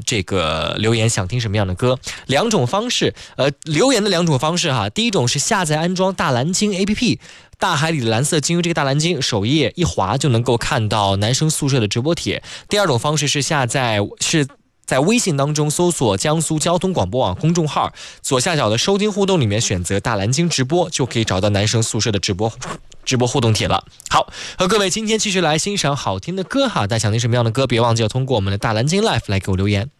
这个留言，想听什么样的歌。两种方式，留言的两种方式哈。第一种是下载安装大蓝鲸 APP， 大海里的蓝色，进入这个大蓝鲸首页一滑就能够看到男生宿舍的直播帖。第二种方式是在微信当中搜索江苏交通广播网公众号，左下角的收听互动里面选择大蓝鲸直播，就可以找到男生宿舍的直播互动帖了。好，和各位今天继续来欣赏好听的歌哈，大家想听什么样的歌，别忘记要通过我们的大蓝鲸 Live 来给我留言。